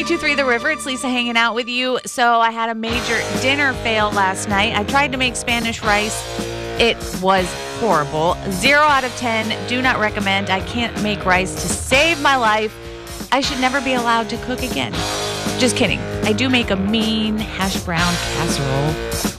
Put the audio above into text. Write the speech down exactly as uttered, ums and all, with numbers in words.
two three The River. It's Lisa hanging out with you. So I had a major dinner fail last night. I tried to make Spanish rice. It was horrible. Zero out of ten. Do not recommend. I can't make rice to save my life. I should never be allowed to cook again. Just kidding. I do make a mean hash brown casserole.